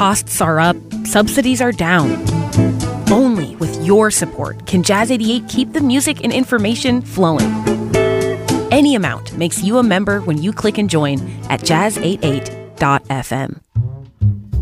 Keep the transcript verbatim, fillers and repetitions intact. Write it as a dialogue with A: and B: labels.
A: costs are up, subsidies are down. Only with your support can Jazz eighty-eight keep the music and information flowing. Any amount makes you a member when you click and join at jazz eighty-eight dot f m.